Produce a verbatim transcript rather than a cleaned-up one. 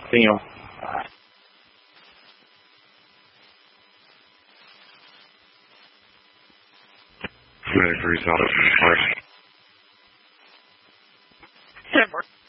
Damn. Medic freeze out of the park. Ten more.